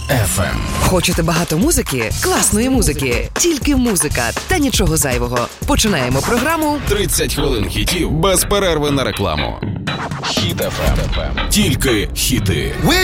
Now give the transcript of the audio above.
FM. Хочете багато музики? Класної музики. Тільки музика та нічого зайвого. Починаємо програму 30 хвилин хітів без перерви на рекламу. Хіт FM. Тільки хіти.